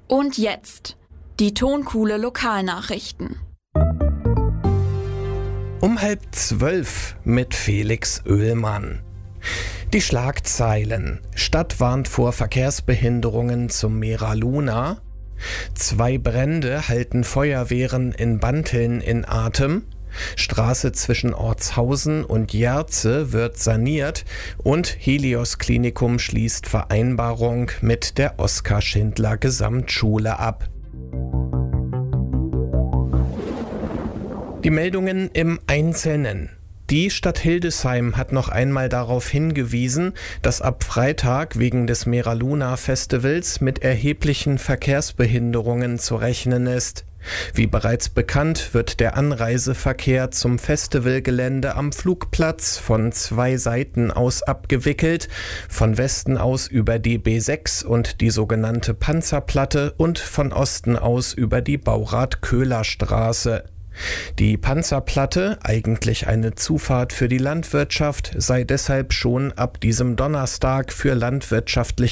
Und jetzt die Tonkuhle Lokalnachrichten. Um 11:30 mit Felix Oehlmann. Die Schlagzeilen: Stadt warnt vor Verkehrsbehinderungen zum Mera Luna. 2 Brände halten Feuerwehren in Banteln in Atem. Straße zwischen Ortshausen und Jerze wird saniert und Helios Klinikum schließt Vereinbarung mit der Oskar Schindler Gesamtschule ab. Die Meldungen im Einzelnen. Die Stadt Hildesheim hat noch einmal darauf hingewiesen, dass ab Freitag wegen des Mera Luna Festivals mit erheblichen Verkehrsbehinderungen zu rechnen ist. Wie bereits bekannt, wird der Anreiseverkehr zum Festivalgelände am Flugplatz von 2 Seiten aus abgewickelt, von Westen aus über die B6 und die sogenannte Panzerplatte und von Osten aus über die Baurath-Köhler-Straße. Die Panzerplatte, eigentlich eine Zufahrt für die Landwirtschaft, sei deshalb schon ab diesem Donnerstag für landwirtschaftliche